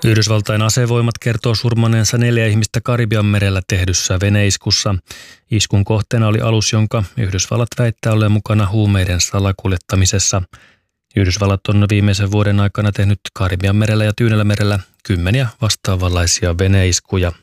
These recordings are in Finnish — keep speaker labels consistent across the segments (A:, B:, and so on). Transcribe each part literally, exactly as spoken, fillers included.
A: Yhdysvaltain asevoimat kertoo surmanneensa neljä ihmistä Karibianmerellä tehdyssä veneiskussa. Iskun kohteena oli alus, jonka Yhdysvallat väittää olleen mukana huumeiden salakuljettamisessa. Yhdysvallat on viimeisen vuoden aikana tehnyt Karibianmerellä ja Tyynellämerellä kymmeniä vastaavanlaisia veneiskuja.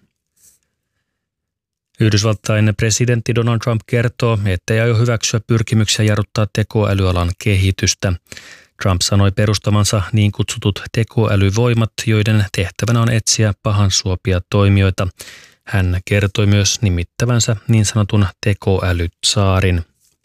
A: Yhdysvaltain presidentti Donald Trump kertoo, ettei aio hyväksyä pyrkimyksiä jarruttaa tekoälyalan kehitystä. Trump sanoi perustamansa niin kutsutut tekoälyvoimat, joiden tehtävänä on etsiä pahansuopia toimijoita. Hän kertoi myös nimittävänsä niin sanotun tekoälytsaarin.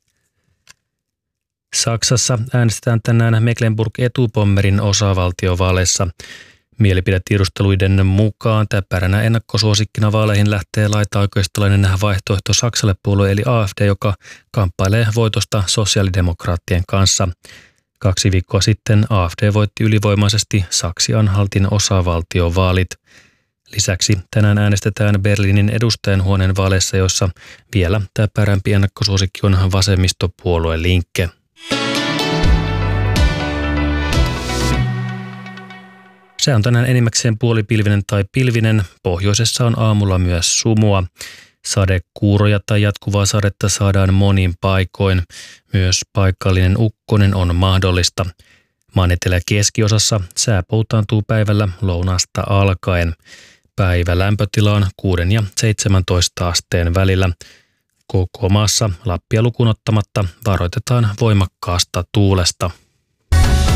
A: Saksassa äänestetään tänään Mecklenburg-Etupommerin osavaltiovaaleissa. Mielipidetiedusteluiden mukaan täpäränä ennakkosuosikkina vaaleihin lähtee laitaoikeistolainen vaihtoehto Saksalle -puolue eli A F D, joka kamppailee voitosta sosiaalidemokraattien kanssa. Kaksi viikkoa sitten A F D voitti ylivoimaisesti Saksi-Anhaltin osavaltiovaalit. Lisäksi tänään äänestetään Berliinin edustajanhuoneen vaaleissa, joissa vielä täpärämpi ennakkosuosikki on vasemmistopuolue Linke. Se on tänään enimmäkseen puolipilvinen tai pilvinen. Pohjoisessa on aamulla myös sumua. Sadekuuroja tai jatkuvaa sadetta saadaan monin paikoin. Myös paikallinen ukkonen on mahdollista. Maan etelä- ja keskiosassa sää poutaantuu päivällä lounasta alkaen. Päivä lämpötila on kuuden ja seitsemäntoista asteen välillä. Koko maassa Lappia lukuun ottamatta varoitetaan voimakkaasta tuulesta.